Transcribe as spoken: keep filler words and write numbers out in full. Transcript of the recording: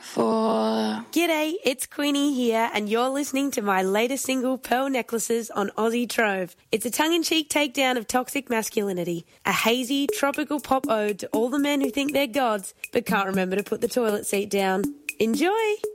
for... G'day, it's Queenie here, and you're listening to my latest single, Pearl Necklaces, on Aussie Trove. It's a tongue-in-cheek takedown of toxic masculinity, a hazy, tropical pop ode to all the men who think they're gods but can't remember to put the toilet seat down. Enjoy!